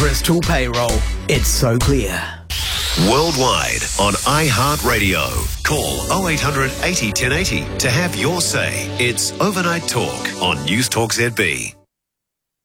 Crystal Payroll. It's so clear. Worldwide on iHeartRadio. Call 0800 80 1080 to have your say. It's Overnight Talk on News Talk ZB.